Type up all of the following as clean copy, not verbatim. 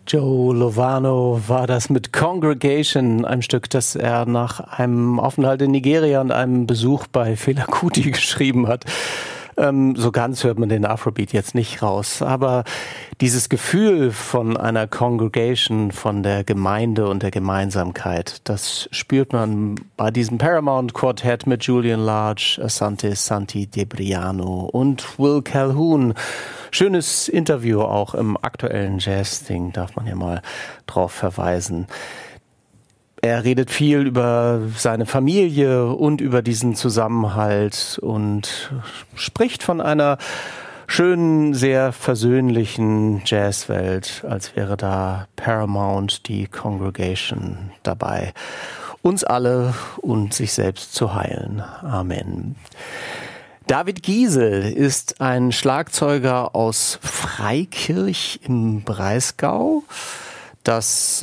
Joe Lovano war das mit Congregation, einem Stück, das er nach einem Aufenthalt in Nigeria und einem Besuch bei Fela Kuti geschrieben hat. So ganz hört man den Afrobeat jetzt nicht raus, aber dieses Gefühl von einer Congregation, von der Gemeinde und der Gemeinsamkeit, das spürt man bei diesem Paramount-Quartett mit Julian Large, Asante Santi Debriano und Will Calhoun. Schönes Interview auch im aktuellen Jazz-Ding, darf man ja mal drauf verweisen. Er redet viel über seine Familie und über diesen Zusammenhalt und spricht von einer schönen, sehr versöhnlichen Jazzwelt, als wäre da Paramount, die Congregation dabei, uns alle und sich selbst zu heilen. Amen. David Giesel ist ein Schlagzeuger aus Freikirch im Breisgau, das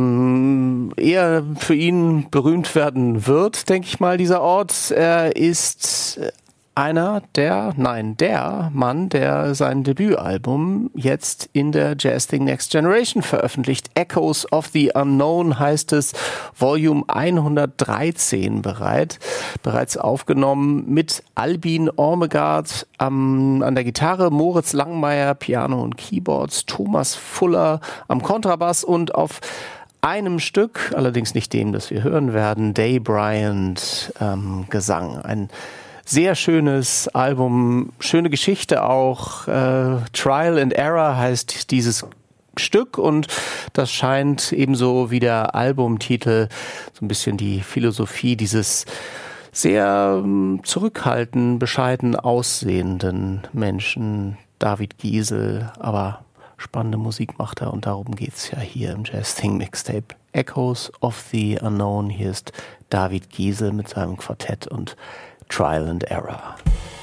eher für ihn berühmt werden wird, denke ich mal, dieser Ort. Er ist der Mann, der sein Debütalbum jetzt in der Jazz Thing Next Generation veröffentlicht. Echoes of the Unknown heißt es, Volume 113 bereits aufgenommen mit Albin Ormegard an der Gitarre, Moritz Langmeier, Piano und Keyboards, Thomas Fuller am Kontrabass und auf einem Stück, allerdings nicht dem, das wir hören werden, Day Bryant Gesang. Ein sehr schönes Album, schöne Geschichte auch. Trial and Error heißt dieses Stück und das scheint ebenso wie der Albumtitel so ein bisschen die Philosophie dieses sehr zurückhaltend, bescheiden aussehenden Menschen, David Giesel, aber spannende Musik macht er und darum geht's ja hier im Jazz Thing Mixtape. Echoes of the Unknown, hier ist David Giesel mit seinem Quartett und Trial and Error.